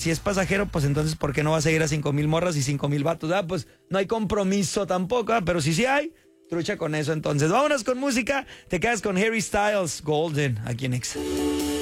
si es pasajero, pues entonces, ¿por qué no vas a ir a 5,000 morras y 5,000 vatos? Pues no hay compromiso tampoco, pero si sí hay, trucha con eso. Entonces, vámonos con música. Te quedas con Harry Styles, Golden, aquí en Exa.